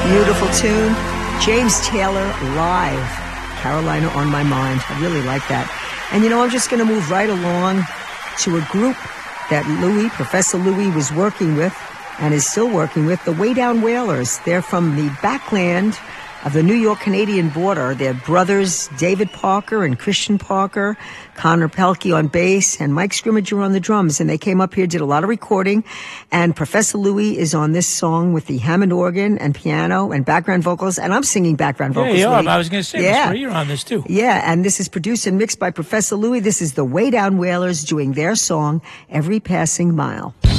Beautiful tune. James Taylor live. Carolina on My Mind. I really like that. And I'm just going to move right along to a group that Professor Louis was working with and is still working with, the Way Down Whalers. They're from the backland of the New York-Canadian border. They're brothers David Parker and Christian Parker, Connor Pelkey on bass, and Mike Scrimmager on the drums. And they came up here, did a lot of recording, and Professor Louis is on this song with the Hammond organ and piano and background vocals, and I'm singing background vocals. Yeah, I was going to say, yeah. You're on this too. Yeah, and this is produced and mixed by Professor Louis. This is the Way Down Whalers doing their song, Every Passing Mile.